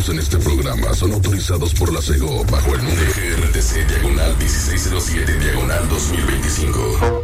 presentados en este programa son autorizados por la SEGO bajo el número GRTC diagonal 1607 diagonal 2025.